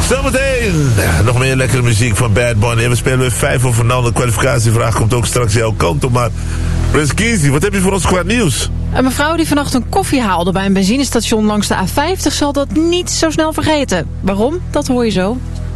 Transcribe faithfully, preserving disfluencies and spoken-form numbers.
Zometeen nog meer lekkere muziek van Bad Bunny. En we spelen weer vijf over nul. De kwalificatievraag komt ook straks jouw kant op. Maar Prins Kiesie, wat heb je voor ons qua nieuws? Een mevrouw die vannacht een koffie haalde bij een benzinestation langs de A vijftig zal dat niet zo snel vergeten. Waarom? Dat hoor je zo.